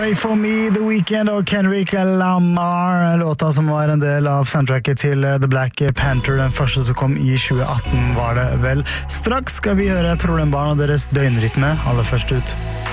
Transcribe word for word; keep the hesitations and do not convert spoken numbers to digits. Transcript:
Pray for me, The Weeknd og Kendrick Lamar, låta som var en del av soundtracket til The Black Panther, den første som kom i tjue atten var det vel. Straks skal vi høre Problembarn og deres døgnrytme, aller først ut.